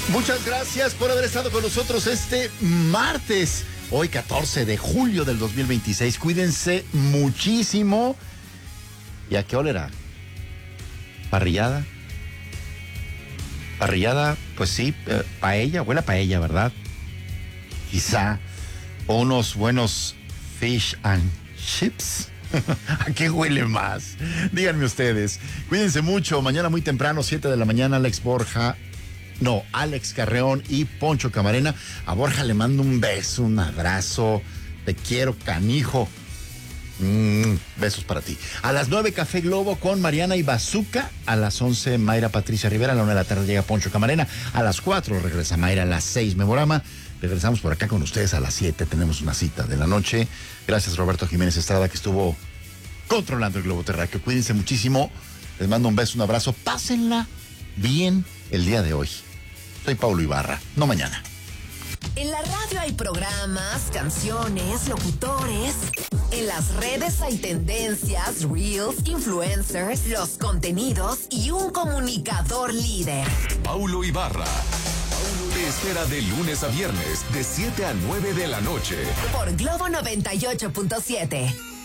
Muchas gracias por haber estado con nosotros este martes, hoy 14 de julio del 2026. Cuídense muchísimo. ¿Y a qué hora? ¿Parrillada? Parrillada, pues sí, paella, huele a paella, ¿verdad? Quizá. O unos buenos fish and chips. ¿A qué huele más? Díganme ustedes. Cuídense mucho. Mañana muy temprano, 7 de la mañana, Alex Carreón y Poncho Camarena. A Borja le mando un beso, un abrazo. Te quiero, canijo. Besos para ti. A las 9, Café Globo con Mariana y Bazooka. A las 11, Mayra Patricia Rivera. A la 1 de la tarde llega Poncho Camarena. A las 4 regresa Mayra. A las 6, Memorama. Regresamos por acá con ustedes a las 7. Tenemos una cita de la noche. Gracias, Roberto Jiménez Estrada, que estuvo controlando el globo terráqueo. Cuídense muchísimo. Les mando un beso, un abrazo. Pásenla bien el día de hoy. Soy Paulo Ibarra. No mañana. En la radio hay programas, canciones, locutores. En las redes hay tendencias, reels, influencers, los contenidos y un comunicador líder. Paulo Ibarra. Paulo te espera de lunes a viernes, de 7 a 9 de la noche. Por Globo 98.7.